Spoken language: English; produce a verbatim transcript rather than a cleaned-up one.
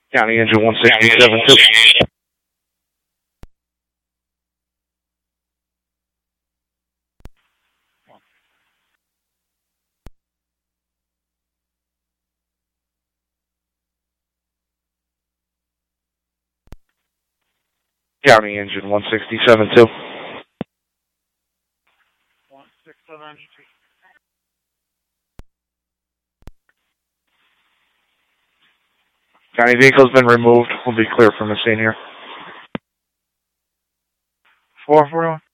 County engine one sixty-seven two. County engine one sixty-seven two. one six seven two. County vehicle's been removed. We'll be clear from the scene here. four forty-one.